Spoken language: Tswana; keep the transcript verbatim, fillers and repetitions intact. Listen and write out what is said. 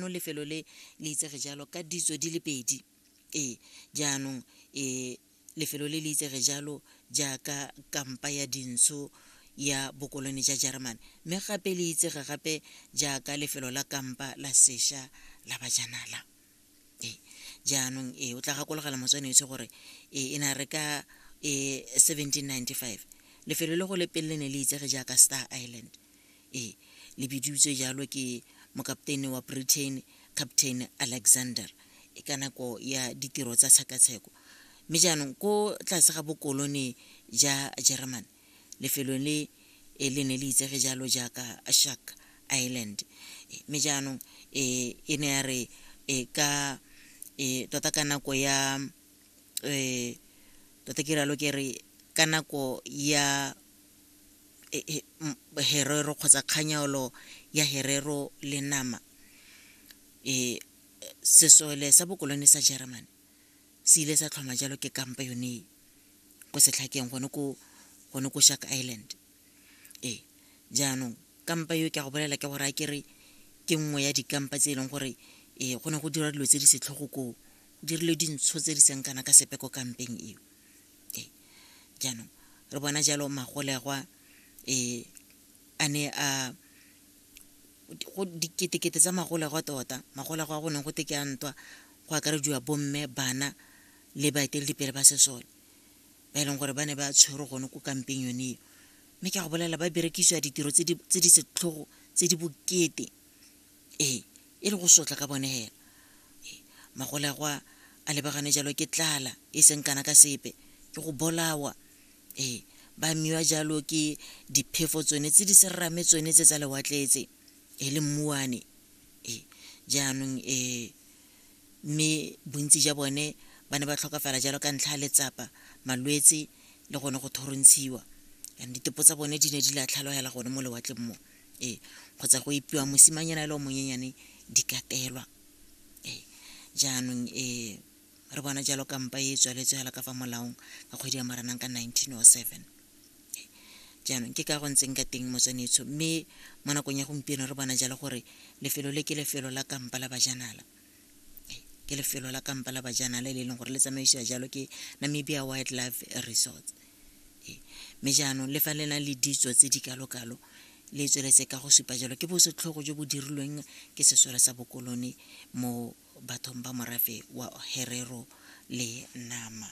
jaanong lefelo le le itsege jalo ka ditso di le pedi e jaanong e lefelo le le itsege jalo jaaka kampa ya dintsho ya bokolone ja German mme gape le itsege gape jaaka lefelo la kampa la sesha la bajanala e jaanong e o tla gakologela motswanetse gore e ina re ka e seventeen ninety-five lefelo le go le pele ne le itsege jaaka Star Island e le biditswe jalo ke mokaptene wa Britain Captain Alexander e kana ko ya ditiro tsa tshekatsheko mme jaanong ko tlase ga bokolone ja German lefelo le e le ne le itsege jalo jaaka Shark Island mme jaanong e ene ya re e ka e tota ka nako ya e tota ke ralo ke re ka nako ya Herero kgotsa kganyalo ya Herero le nama e sesole sa bokolone sa German se ile sa tlhoma jalo ke kampa yone go setlhakeng gone ko gone ko Shark Island e jaanong kampa yo ke go bolela ke gore a kere ke nngwe ya dikampa tse e leng gore e gone go dira dilo tse di setlhogo ko dirile dintsho tse di seng kana ka sepe ko kampeng eo e jaanong re bona jalo magolegwa e ane a go diketekete tsa magolegwa tota magolegwa go neng go teke a ntwa go akarediwa bomme bana le baeteledipele ba sesole ba e leng gore ba ne ba tshwere gone ko kampeng yone mme ke go bolela ba berekiswa ditiro tse di setlhogo tse di bokete e e le go sotla ka bone hela magolegwa a lebagane jalo ke tlala e seng kana ka sepe ke go bolawa e ba miwa jalo ke diphefo tsone tse di serame tsone tse tsa lewatletse e le mmuane e jaanong e me bontsi ja bone ba ne ba tlhokafala jalo ka ntlha letsapa malwetse le gone go thorontshiwa and ditepo tsa bone di ne di la tlhalohela gone mo lewatleng mo e kgotsa go ipiwa mosimanyana le o monyenyane di katelwa e jaanong e re bona jalo kampa e tswaletse hela ka fa molaong ka kgwedi ya Moranang ka nineteen oh seven jaanong ke ka go ntseng ka teng motswanetso mme mo nakong ya gompieno re bona jalo gore lefelo le ke lefelo la kampa la bajanala ke lefelo la kampa la bajanala le leng gore le tsamaisiwa jalo ke Namibia Wildlife Resort mme jaanong le fa le na le ditso tse di kalo-kalo le tsweletse ka go supa jalo ke bo setlhogo jo bo dirilweng ke sesole sa bokolone mo bathong ba morafe wa Herero le nama.